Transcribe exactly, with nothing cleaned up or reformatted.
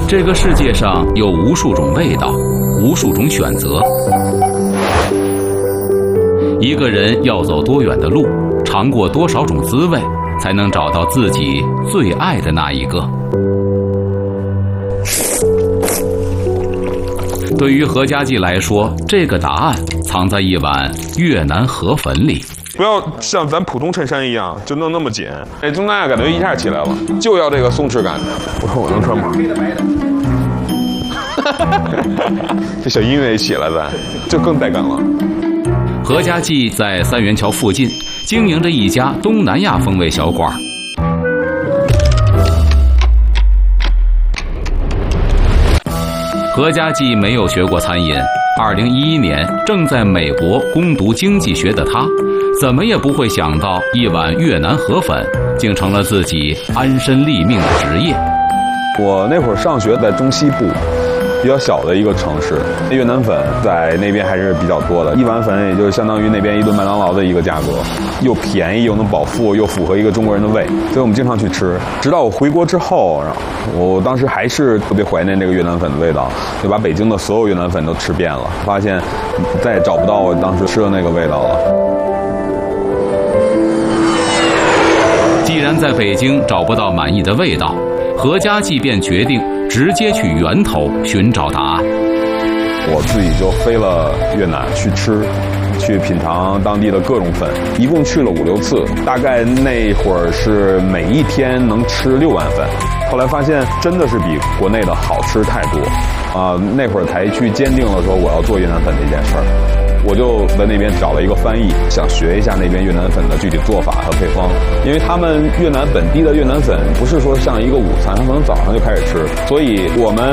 这个世界上有无数种味道，无数种选择。一个人要走多远的路，尝过多少种滋味，才能找到自己最爱的那一个。对于何家记来说，这个答案藏在一碗越南河粉里。 不要像咱普通衬衫一样就弄那么紧，哎，东南亚感觉一下起来了，就要这个松弛感。我说我能穿吗？这小音乐一起来，咱就更带感了。 何家记在三元桥附近经营着一家东南亚风味小馆。何家记没有学过餐饮，二零一一年正在美国攻读经济学的他，怎么也不会想到一碗越南河粉竟成了自己安身立命的职业。 我那会儿上学在中西部比较小的一个城市，越南粉在那边还是比较多的，一碗粉也就相当于那边一顿麦当劳的一个价格，又便宜又能饱腹，又符合一个中国人的胃，所以我们经常去吃。直到我回国之后，我当时还是特别怀念这个越南粉的味道，就把北京的所有越南粉都吃遍了，发现再也找不到我当时吃的那个味道了。 既然在北京找不到满意的味道，何家记便决定直接去源头寻找答案。 我自己就飞了越南去吃，去品尝当地的各种粉，一共去了五六次，大概那会儿是每一天能吃六碗粉。后来发现真的是比国内的好吃太多，啊、呃，那会儿才去坚定了说我要做越南粉这件事儿。我就在那边找了一个翻译，想学一下那边越南粉的具体做法和配方，因为他们越南本地的越南粉不是说像一个午餐，他们早上就开始吃，所以我们